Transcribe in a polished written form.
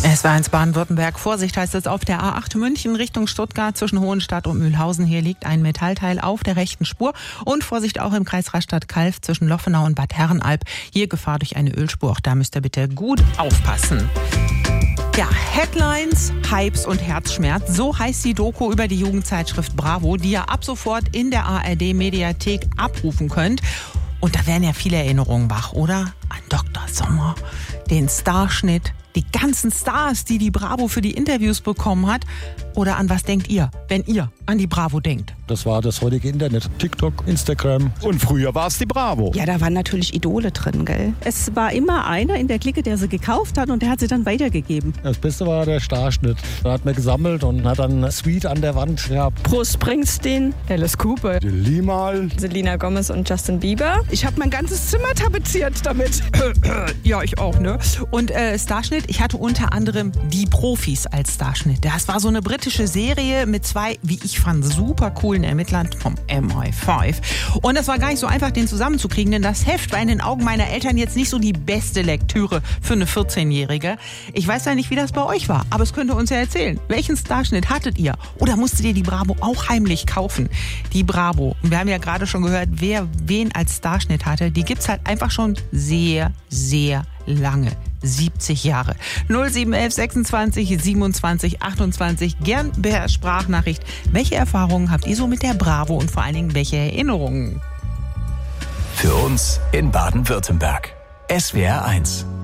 Es war ins Baden-Württemberg. Vorsicht heißt es auf der A8 München Richtung Stuttgart zwischen Hohenstadt und Mühlhausen. Hier liegt ein Metallteil auf der rechten Spur. Und Vorsicht auch im Kreis Rastatt-Kalf zwischen Loffenau und Bad Herrenalb. Hier Gefahr durch eine Ölspur. Auch da müsst ihr bitte gut aufpassen. Ja, Headlines, Hypes und Herzschmerz. So heißt die Doku über die Jugendzeitschrift Bravo, die ihr ab sofort in der ARD-Mediathek abrufen könnt. Und da werden ja viele Erinnerungen wach, oder? An Dr. Sommer, den Starschnitt, die ganzen Stars, die Bravo für die Interviews bekommen hat. Oder an was denkt ihr, wenn ihr an die Bravo denkt? Das war das heutige Internet. TikTok, Instagram. Und früher war es die Bravo. Ja, da waren natürlich Idole drin, gell? Es war immer einer in der Clique, der sie gekauft hat und der hat sie dann weitergegeben. Das Beste war der Starschnitt. Da hat man gesammelt und hat dann Suite an der Wand gehabt. Bruce Springsteen, Alice Cooper, Die Limal. Selena Gomez und Justin Bieber. Ich habe mein ganzes Zimmer tapeziert damit. Ja, ich auch, ne? Und Starschnitt, ich hatte unter anderem Die Profis als Starschnitt. Das war so eine britische Serie mit zwei, wie ich fand, super coolen Ermittlern vom MI5. Und das war gar nicht so einfach, den zusammenzukriegen, denn das Heft war in den Augen meiner Eltern jetzt nicht so die beste Lektüre für eine 14-Jährige. Ich weiß ja nicht, wie das bei euch war, aber es könnt ihr uns ja erzählen. Welchen Starschnitt hattet ihr? Oder musstet ihr die Bravo auch heimlich kaufen? Die Bravo, und wir haben ja gerade schon gehört, wer wen als Starschnitt hatte, die gibt's halt einfach schon sehr, sehr lange. 70 Jahre. 0711 26 27 28. Gern per Sprachnachricht. Welche Erfahrungen habt ihr so mit der Bravo und vor allen Dingen welche Erinnerungen? Für uns in Baden-Württemberg. SWR 1.